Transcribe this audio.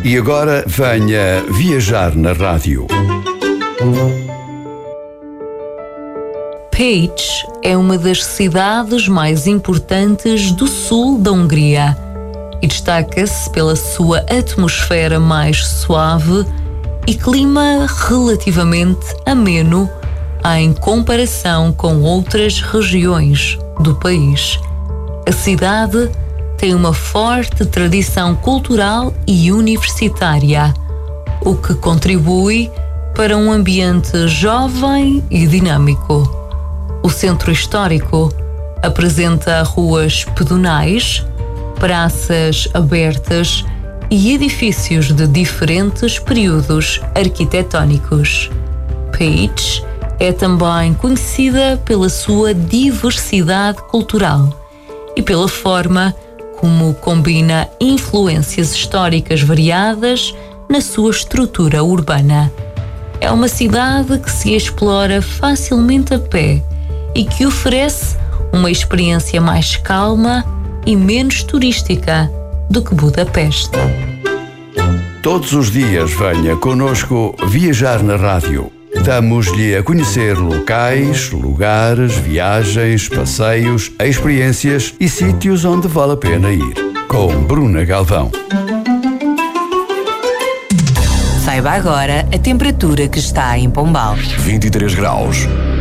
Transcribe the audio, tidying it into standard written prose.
E agora venha viajar na rádio. Pécs é uma das cidades mais importantes do sul da Hungria e destaca-se pela sua atmosfera mais suave e clima relativamente ameno em comparação com outras regiões do país. A cidade tem uma forte tradição cultural e universitária, o que contribui para um ambiente jovem e dinâmico. O centro histórico apresenta ruas pedonais, praças abertas e edifícios de diferentes períodos arquitetónicos. Pécs é também conhecida pela sua diversidade cultural e pela forma como combina influências históricas variadas na sua estrutura urbana. É uma cidade que se explora facilmente a pé e que oferece uma experiência mais calma e menos turística do que Budapeste. Todos os dias venha connosco viajar na rádio. Damos-lhe a conhecer locais, lugares, viagens, passeios, experiências e sítios onde vale a pena ir. Com Bruna Galvão. Saiba agora a temperatura que está em Pombal. 23 graus.